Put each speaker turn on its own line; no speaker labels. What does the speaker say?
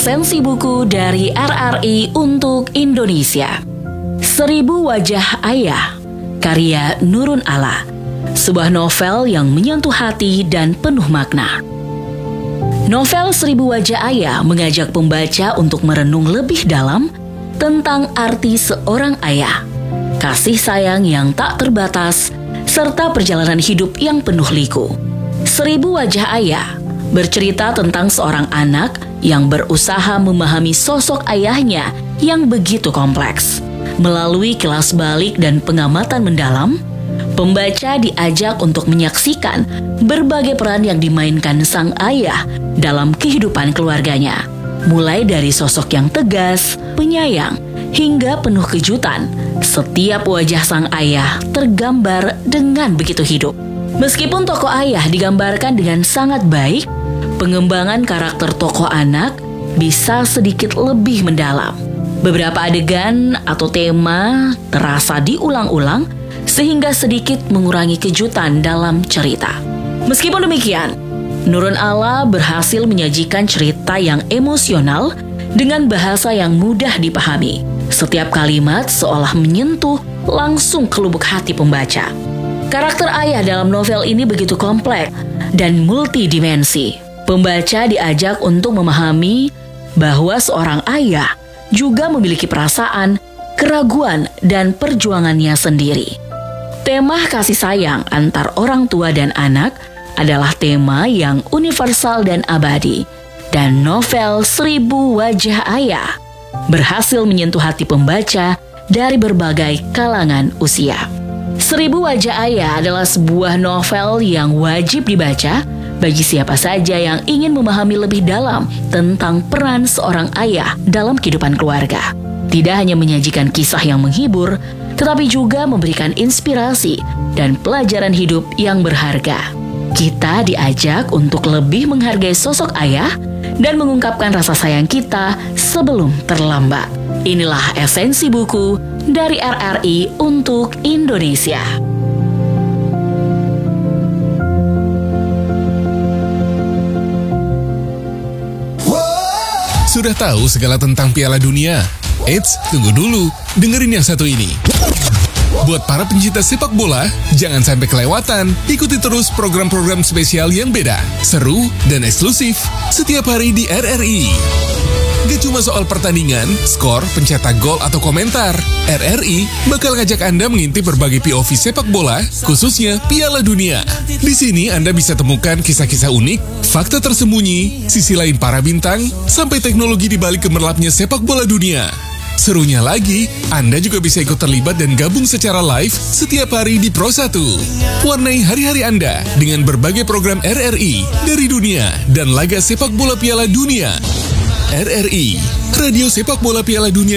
esensi buku dari RRI untuk Indonesia. 1000 Wajah Ayah, karya Nurun Ala. Sebuah novel yang menyentuh hati dan penuh makna. Novel 1000 Wajah Ayah mengajak pembaca untuk merenung lebih dalam tentang arti seorang ayah, kasih sayang yang tak terbatas, serta perjalanan hidup yang penuh liku. 1000 Wajah Ayah bercerita tentang seorang anak yang berusaha memahami sosok ayahnya yang begitu kompleks. Melalui kilas balik dan pengamatan mendalam, pembaca diajak untuk menyaksikan berbagai peran yang dimainkan sang ayah dalam kehidupan keluarganya. Mulai dari sosok yang tegas, penyayang, hingga penuh kejutan, setiap wajah sang ayah tergambar dengan begitu hidup. Meskipun tokoh ayah digambarkan dengan sangat baik, pengembangan karakter tokoh anak bisa sedikit lebih mendalam. Beberapa adegan atau tema terasa diulang-ulang sehingga sedikit mengurangi kejutan dalam cerita. Meskipun demikian, Nurun Ala berhasil menyajikan cerita yang emosional dengan bahasa yang mudah dipahami. Setiap kalimat seolah menyentuh langsung ke lubuk hati pembaca. Karakter ayah dalam novel ini begitu kompleks dan multidimensi. Pembaca diajak untuk memahami bahwa seorang ayah juga memiliki perasaan, keraguan, dan perjuangannya sendiri. Tema kasih sayang antar orang tua dan anak adalah tema yang universal dan abadi. Dan novel 1000 Wajah Ayah berhasil menyentuh hati pembaca dari berbagai kalangan usia. 1000 Wajah Ayah adalah sebuah novel yang wajib dibaca bagi siapa saja yang ingin memahami lebih dalam tentang peran seorang ayah dalam kehidupan keluarga. Tidak hanya menyajikan kisah yang menghibur, tetapi juga memberikan inspirasi dan pelajaran hidup yang berharga. Kita diajak untuk lebih menghargai sosok ayah dan mengungkapkan rasa sayang kita sebelum terlambat. Inilah esensi buku dari RRI untuk Indonesia.
Sudah tahu segala tentang Piala Dunia? Eits, tunggu dulu. Dengerin yang satu ini. Buat para pencinta sepak bola, jangan sampai kelewatan. Ikuti terus program-program spesial yang beda, seru, dan eksklusif setiap hari di RRI. Gak cuma soal pertandingan, skor, pencetak gol, atau komentar. RRI bakal ngajak Anda mengintip berbagai POV sepak bola, khususnya Piala Dunia. Di sini Anda bisa temukan kisah-kisah unik, fakta tersembunyi, sisi lain para bintang, sampai teknologi di balik gemerlapnya sepak bola dunia. Serunya lagi, Anda juga bisa ikut terlibat dan gabung secara live setiap hari di Pro 1. Warnai hari-hari Anda dengan berbagai program RRI dari dunia dan laga sepak bola Piala Dunia. RRI, Radio Sepak Bola Piala Dunia